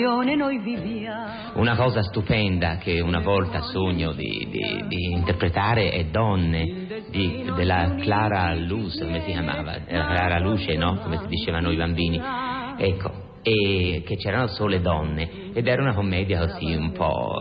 Una cosa stupenda che una volta sogno di interpretare è Donne della Clara Luce, come si chiamava? Clara Luce, no? Come si diceva noi bambini. Ecco, e che c'erano sole donne ed era una commedia così un po'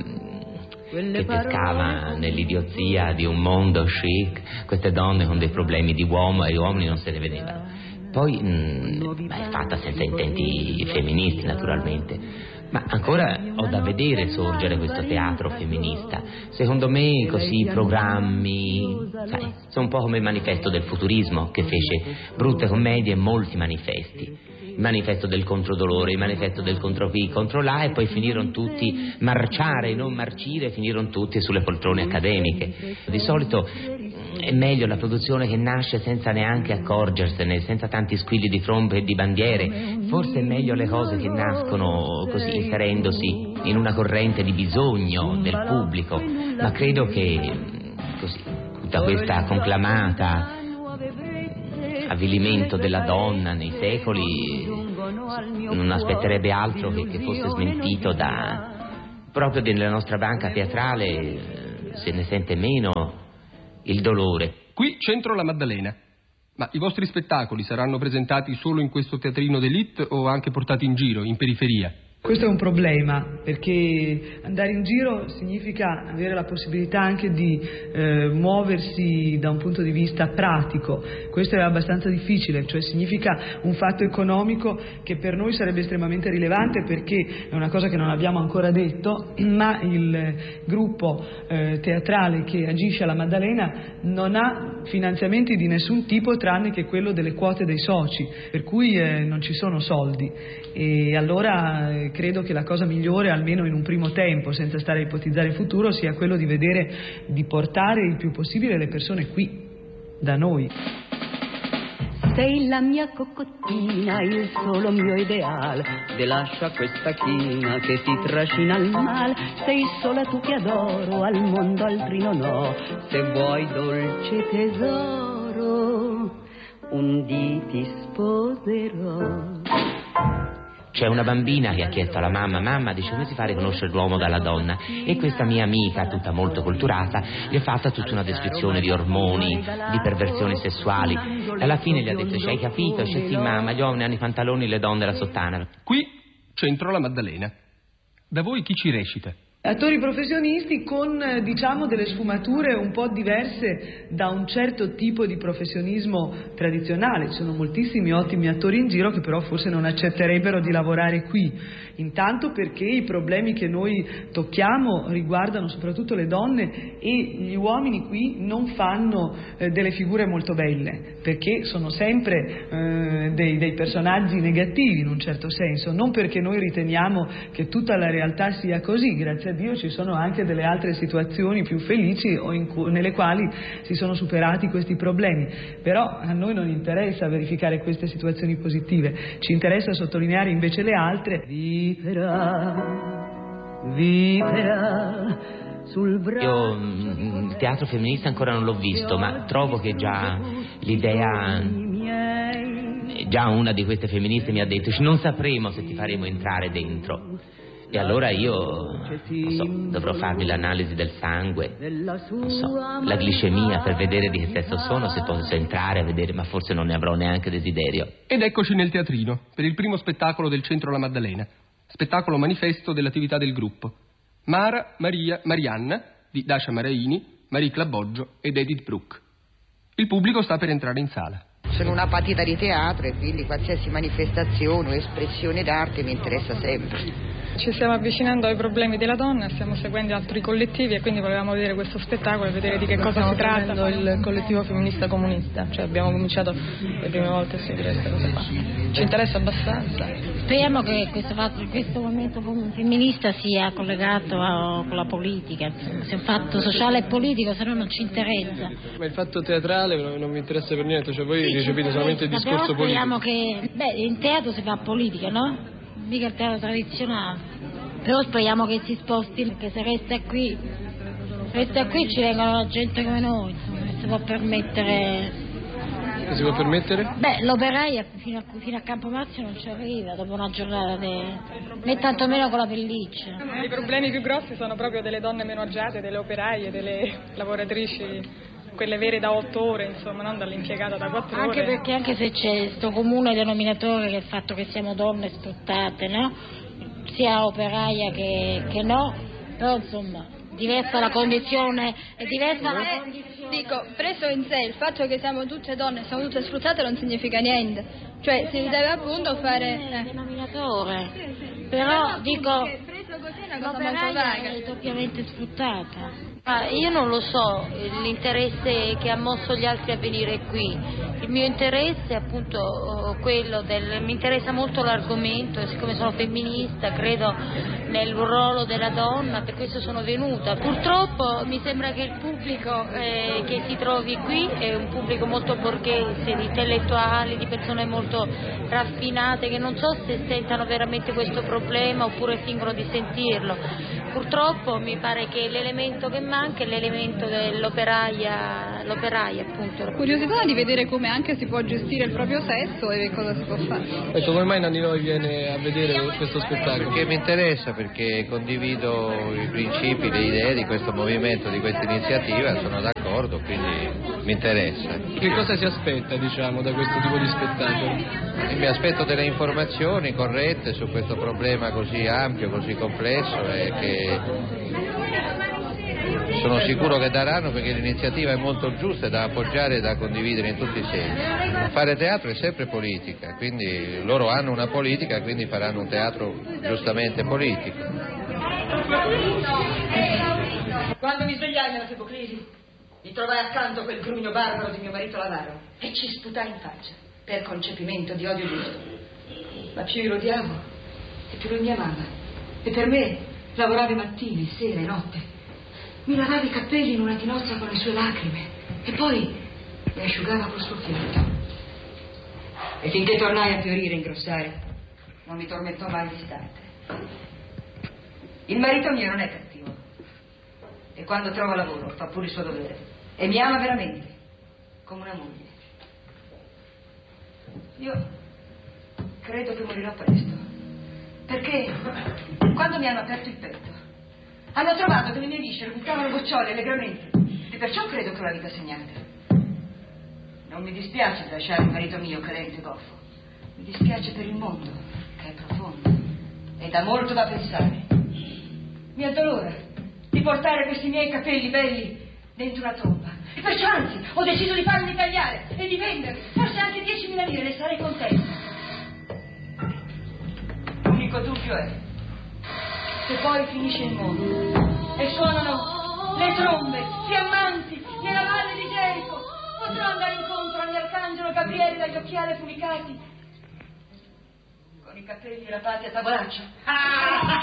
che pescava nell'idiozia di un mondo chic, queste donne con dei problemi di uomo e gli uomini non se ne vedevano. Poi è fatta senza intenti femministi naturalmente, ma ancora ho da vedere sorgere questo teatro femminista. Secondo me così programmi, sai, sono un po' come il manifesto del futurismo che fece brutte commedie e molti manifesti. Il manifesto del controdolore, il manifesto del contro qui, contro là, e poi finirono tutti marciare, non marcire, finirono tutti sulle poltrone accademiche. Di solito è meglio la produzione che nasce senza neanche accorgersene, senza tanti squilli di trombe e di bandiere. Forse è meglio le cose che nascono così, inserendosi in una corrente di bisogno del pubblico. Ma credo che così, tutta questa conclamata avvilimento della donna nei secoli non aspetterebbe altro che fosse smentito proprio nella nostra banca teatrale. Se ne sente meno il dolore. Qui Centro La Maddalena. Ma i vostri spettacoli saranno presentati solo in questo teatrino d'élite o anche portati in giro, in periferia? Questo è un problema, perché andare in giro significa avere la possibilità anche di muoversi da un punto di vista pratico. Questo è abbastanza difficile, cioè significa un fatto economico che per noi sarebbe estremamente rilevante, perché è una cosa che non abbiamo ancora detto, ma il gruppo teatrale che agisce alla Maddalena non ha finanziamenti di nessun tipo tranne che quello delle quote dei soci, per cui non ci sono soldi, e allora credo che la cosa migliore, almeno in un primo tempo, senza stare a ipotizzare il futuro, sia quello di vedere di portare il più possibile le persone qui, da noi. Sei la mia cocottina, il solo mio ideale, te lascia questa china che ti trascina al mal. Sei sola tu che adoro, al mondo altri non ho. Se vuoi dolce tesoro, un dì ti sposerò. C'è una bambina che ha chiesto alla mamma, dice, come si fa a riconoscere l'uomo dalla donna? E questa mia amica, tutta molto culturata, gli ha fatta tutta una descrizione di ormoni, di perversioni sessuali. E alla fine gli ha detto, hai capito? Dice, sì mamma, gli uomini hanno i pantaloni, le donne la sottana. Qui Centro La Maddalena. Da voi chi ci recita? Attori professionisti con, diciamo, delle sfumature un po' diverse da un certo tipo di professionismo tradizionale. Ci sono moltissimi ottimi attori in giro che però forse non accetterebbero di lavorare qui. Intanto perché i problemi che noi tocchiamo riguardano soprattutto le donne, e gli uomini qui non fanno delle figure molto belle, perché sono sempre dei personaggi negativi in un certo senso, non perché noi riteniamo che tutta la realtà sia così. Grazie a Dio ci sono anche delle altre situazioni più felici nelle quali si sono superati questi problemi, però a noi non interessa verificare queste situazioni positive, ci interessa sottolineare invece le altre. Vivrà sul braccio. Io il teatro femminista ancora non l'ho visto, ma trovo che già l'idea, già una di queste femministe mi ha detto, non sapremo se ti faremo entrare dentro. E allora io, non so, dovrò farmi l'analisi del sangue, non so, la glicemia per vedere di che sesso sono, se posso entrare a vedere, ma forse non ne avrò neanche desiderio. Ed eccoci nel teatrino, per il primo spettacolo del Centro La Maddalena. Spettacolo manifesto dell'attività del gruppo. Mara, Maria, Marianna, di Dacia Maraini, Marie Claboggio ed Edith Brooke. Il pubblico sta per entrare in sala. Sono una patita di teatro e quindi qualsiasi manifestazione o espressione d'arte mi interessa sempre. Ci stiamo avvicinando ai problemi della donna, stiamo seguendo altri collettivi e quindi volevamo vedere questo spettacolo e vedere di che cosa si tratta. Il collettivo femminista comunista, cioè abbiamo cominciato le prime volte a seguire queste cose qua. Ci interessa abbastanza. Speriamo che questo movimento femminista sia collegato con la politica, sia un fatto sociale e politico, se no non ci interessa. Ma il fatto teatrale non mi interessa per niente, cioè voi ricepite solamente il discorso politico. Speriamo che, in teatro si fa politica, no? Mica il teatro tradizionale, però speriamo che si sposti, perché se resta qui ci vengono la gente come noi, insomma, non si può permettere Che si può permettere? Beh, l'operaia fino a Campomarzio non ci arriva dopo una giornata né tantomeno con la pelliccia. I problemi più grossi sono proprio delle donne meno agiate, delle operaie, delle lavoratrici, quelle vere da 8 ore, insomma, non dall'impiegata da 4 ore. Anche perché anche se c'è questo comune denominatore che è il fatto che siamo donne sfruttate, no? Sia operaia che no, però insomma diversa la condizione, è diversa la condizione. Dico, preso in sé il fatto che siamo tutte donne, siamo tutte sfruttate non significa niente, cioè si deve appunto fare denominatore, però dico preso così è una cosa molto l'operaia vaga. è doppiamente sfruttata. Io non lo so l'interesse che ha mosso gli altri a venire qui. Il mio interesse è appunto quello mi interessa molto l'argomento, e siccome sono femminista credo nel ruolo della donna, per questo sono venuta. Purtroppo mi sembra che il pubblico che si trovi qui è un pubblico molto borghese, di intellettuali, di persone molto raffinate che non so se sentano veramente questo problema oppure fingono di sentirlo. Purtroppo mi pare che l'elemento che manca è l'elemento dell'operaia, appunto. Curiosità di vedere come anche si può gestire il proprio sesso e cosa si può fare. Ecco, come mai Nannino viene a vedere questo spettacolo? Perché mi interessa, perché condivido i principi, le idee di questo movimento, di questa iniziativa, sono d'accordo, quindi mi interessa. Che cosa si aspetta, diciamo, da questo tipo di spettacolo? E mi aspetto delle informazioni corrette su questo problema così ampio, così complesso e che sono sicuro che daranno, perché l'iniziativa è molto giusta, è da appoggiare e da condividere in tutti i sensi. Fare teatro è sempre politica, quindi loro hanno una politica, quindi faranno un teatro giustamente politico. Quando mi svegliai nella Tepoclisi, mi trovai accanto quel grugno barbaro di mio marito Lavaro e ci sputai in faccia per concepimento di odio giusto. Ma più io lo odiavo e più lui mi amava. E per me lavoravi mattine, sere, notte. Mi lavava i capelli in una tinozza con le sue lacrime e poi li asciugava col suo fiato. E finché tornai a fiorire e ingrossare, non mi tormentò mai l'istante. Il marito mio non è cattivo e quando trova lavoro fa pure il suo dovere e mi ama veramente, come una moglie. Io credo che morirò presto, perché quando mi hanno aperto il petto hanno trovato che le mie viscere buttavano gocciole allegramente e perciò credo che ho la vita segnata. Non mi dispiace di lasciare il marito mio cadente e goffo, mi dispiace per il mondo che è profondo e dà molto da pensare. Mi addolora di portare questi miei capelli belli dentro una tromba e perciò anzi ho deciso di farli tagliare e di venderli, forse anche 10.000 lire, ne sarei contento. L'unico dubbio è se poi finisce il mondo e suonano le trombe fiammanti nella valle di Gerico, potrò andare incontro al mio arcangelo Gabriele dagli occhiali affumicati con i capelli rapati a tavolaccio.